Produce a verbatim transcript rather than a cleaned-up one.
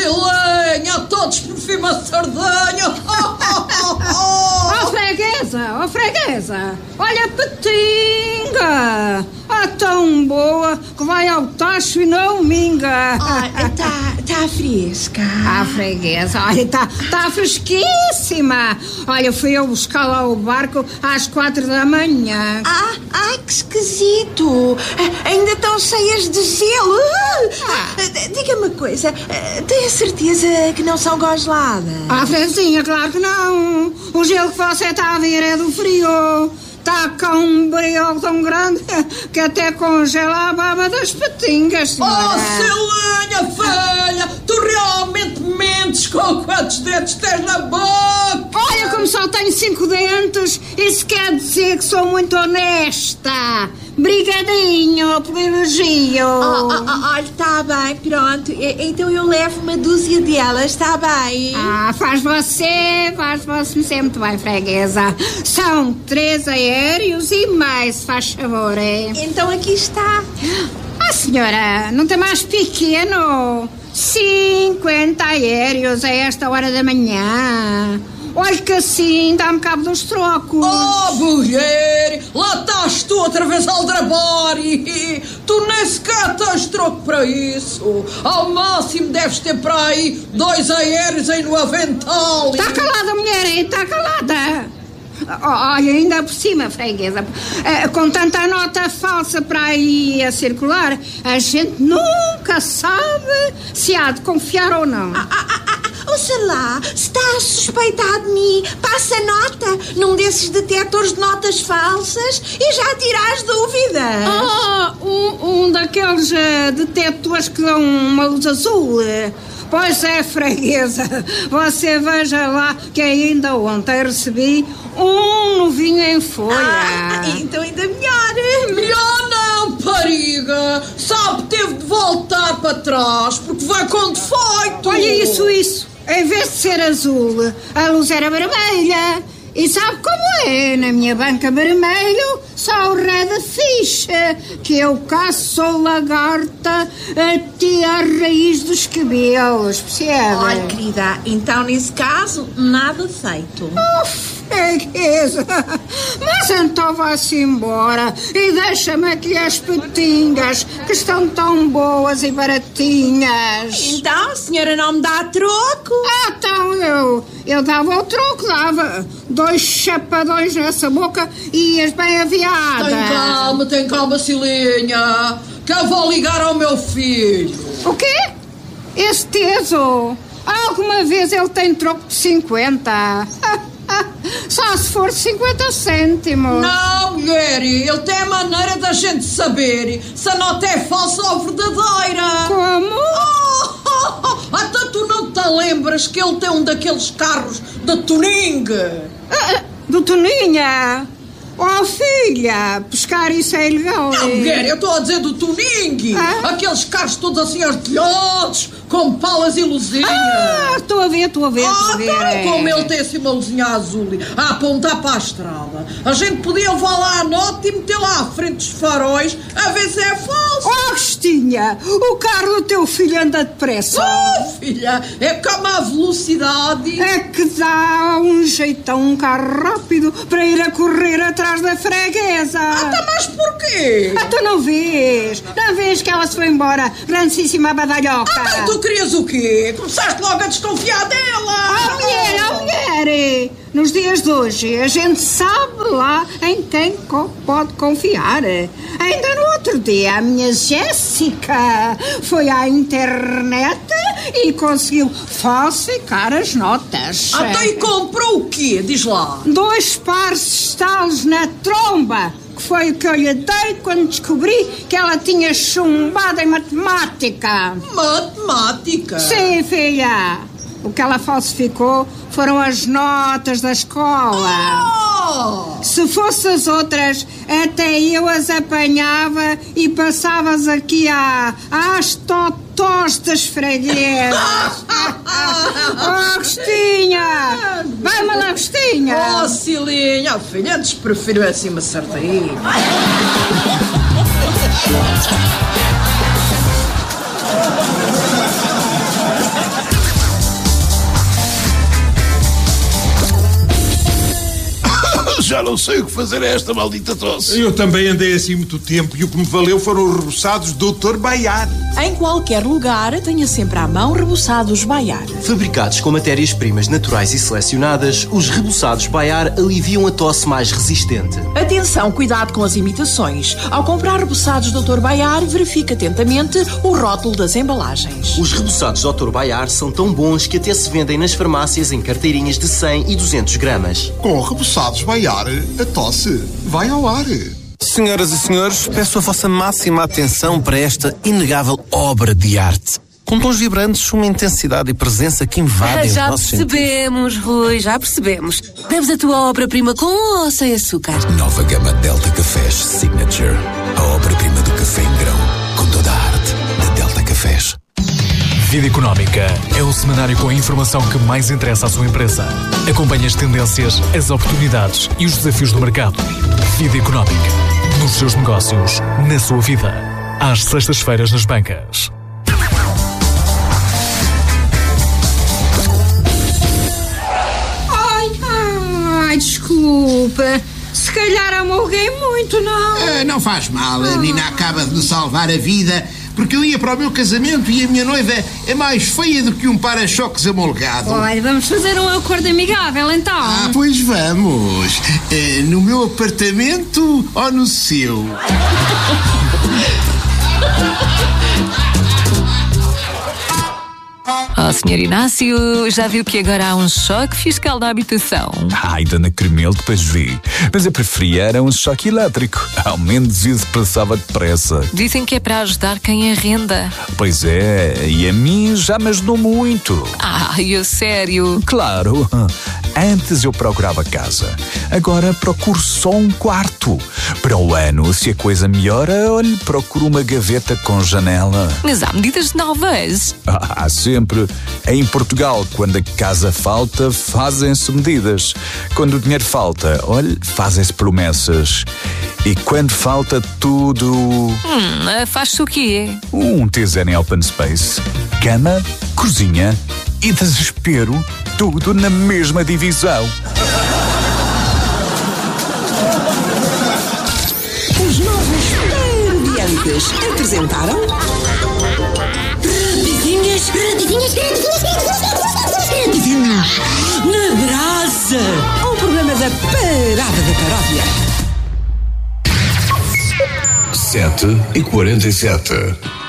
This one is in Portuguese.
Silenha, todos por fim uma sardanha. Ó freguesa, ó freguesa, olha a petinga. Ah, tão boa que vai ao tacho e não minga. Olha, tá, tá fresca. Ah, freguesa, olha, está tá fresquíssima. Olha, fui eu buscar lá o barco às quatro da manhã. Ah, ai, que esquisito. Ah, ainda estão cheias de gelo. Ah. Diga-me uma coisa, tem a certeza que não são congeladas? Ah, freguesinha, claro que não. O gelo que você está a ver é do frio. Está cá um brioco tão grande que até congela a baba das petingas, senhora. Oh, Silenha, filha, tu realmente mentes com quantos dentes tens na boca? Olha, como só tenho cinco dentes, isso quer dizer que sou muito honesta. Brigadinho pelo elogio. Oh, oh, oh, olha, está bem, pronto. Então eu levo uma dúzia delas, está bem? Ah, faz você, faz você muito bem, freguesa. São três aéreos e mais, faz favor, é? Então aqui está. Ah, senhora, não tem mais pequeno? cinquenta aéreos a esta hora da manhã. Olha que assim dá-me cabo dos trocos. Oh, mulher, lá estás tu outra vez ao trabalho. Tu nem sequer tens troco para isso. Ao máximo deves ter para aí dois aéreos aí no avental. Está calada, mulher, está calada. Olha, ainda por cima, freguesa, com tanta nota falsa para aí a circular, a gente nunca sabe se há de confiar ou não. Ah, ah, ah, ah. Ouça lá, se está a suspeitar de mim, passa nota num desses detectores de notas falsas e já tira as dúvidas. Ah, um, um daqueles uh, detectores que dão uma luz azul. Pois é, freguesa, você veja lá que ainda ontem recebi um novinho em folha. Ah, então ainda melhor. Melhor não, pariga. Sabe, teve de voltar para trás porque vai com defeito. Olha isso, isso. Em vez de ser azul, a luz era vermelha. E sabe como é? Na minha banca vermelho só o ré da ficha, que eu caço sou lagarta até à raiz dos cabelos, percebe? Olha, querida, então nesse caso, nada feito. Oh, freguesa! Mas então vá-se embora e deixa-me aqui as petingas, que estão tão boas e baratinhas. Então, a senhora não me dá troco? Ah, então eu, eu dava o troco, dava dois chapadões nessa boca e ias bem aviada. Tem calma, tem calma, Silinha, que eu vou ligar ao meu filho. O quê? Esse teso? Alguma vez ele tem troco de cinquenta? Só se for cinquenta cêntimos. Não, mulher, ele tem a maneira da gente saber se a nota é falsa ou verdadeira. Como? Oh, oh, oh. Até tu não te lembras que ele tem um daqueles carros de tuning? Ah, do Toninha? Oh, filha, pescar isso é ilegal. Não, mulher, eu estou a dizer do tuning. Ah? Aqueles carros todos assim artilhados, com palas e luzinhas. Ah, estou a ver, estou a ver, estou Ah, a ver. então, como ele tem assim uma luzinha azul a apontar para a estrada, a gente podia levar lá a nota e meter lá à frente dos faróis a ver se é falso. Oh, Agostinha, o carro do teu filho anda depressa. Oh, filha, é porque há má velocidade. É que dá um jeitão, um carro rápido para ir a correr atrás da freguesa. Ah, tá, mas porquê? Ah, tu não vês? Não vês que ela se foi embora, grandíssima badalhoca? Ah, então tu querias o quê? Começaste logo a desconfiar dela. Oh, mulher, oh, mulher, nos dias de hoje a gente sabe lá em quem pode confiar. Ainda no outro dia a minha Jéssica foi à internet e conseguiu falsificar as notas. Até e comprou o quê? Diz lá. Dois pares de estalos na tromba, que foi o que eu lhe dei quando descobri que ela tinha chumbado em matemática. Matemática? Sim, filha. O que ela falsificou foram as notas da escola. Oh! Se fossem as outras, até eu as apanhava e passavas aqui à, às totós das freguesas. Oh, Agostinha! Vai-me lá, Agostinha! Oh, Silinha, filha, antes prefiro assim uma sardinha. não sei o que fazer a esta maldita tosse. Eu também andei assim muito tempo e o que me valeu foram os reboçados doutor Baiar. Em qualquer lugar, tenha sempre à mão reboçados Baiar. Fabricados com matérias-primas naturais e selecionadas, os reboçados Baiar aliviam a tosse mais resistente. Atenção, cuidado com as imitações. Ao comprar reboçados doutor Baiar, verifique atentamente o rótulo das embalagens. Os reboçados doutor Baiar são tão bons que até se vendem nas farmácias em carteirinhas de cem e duzentos gramas. Com reboçados Baiar, a tosse vai ao ar. Senhoras e senhores, peço a vossa máxima atenção para esta inegável obra de arte. Com tons vibrantes, uma intensidade e presença que invadem Já os nossos percebemos, sentidos. Rui, já percebemos. Deves a tua obra-prima com ou sem açúcar? Nova gama Delta Cafés Signature. A obra-prima do café em grão, com toda a arte da Delta Cafés. Vida Económica é o semanário com a informação que mais interessa à sua empresa. Acompanhe as tendências, as oportunidades e os desafios do mercado. Vida Económica. Nos seus negócios, na sua vida. Às sextas-feiras nas bancas. Ai, ai, desculpa. Se calhar amolguei muito, não? Ah, não faz mal, a Nina acaba de me salvar a vida, porque eu ia para o meu casamento e a minha noiva é mais feia do que um para-choques amolgado. Olha, vamos fazer um acordo amigável, então. Ah, pois vamos. Eh, no meu apartamento ou no seu? Oh, senhor Inácio, já viu que agora há um choque fiscal na habitação? Ai, dona Cremel, depois vi. Mas eu preferia era um choque elétrico. Ao menos isso passava depressa. Dizem que é para ajudar quem arrenda. Pois é, e a mim já me ajudou muito. Ah, eu sério? Claro. Antes eu procurava casa. Agora procuro só um quarto. Para o ano, se a coisa melhora, olhe, procuro uma gaveta com janela. Mas há medidas novas. Há sempre. Em Portugal, quando a casa falta, fazem-se medidas. Quando o dinheiro falta, olhe, fazem-se promessas. E quando falta tudo... Hum, faz-se o quê? Um T Z N Open Space. Cama, cozinha e desespero, tudo na mesma divisão. Os novos Parodiantes apresentaram... Rapidinhas, rapidinhas, rapidinhas, na brasa. Um programa da Parada da Paródia. sete e quarenta e sete.